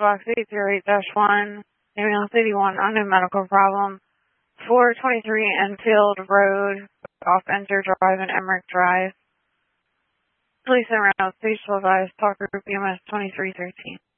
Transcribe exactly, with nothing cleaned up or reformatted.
box eight zero eight dash one, ambulance eighty-one, unknown medical problem, four twenty-three Enfield Road, off Enter Drive and Emmerich Drive. Police and Reynolds, please advise, talk group E M S twenty-three thirteen.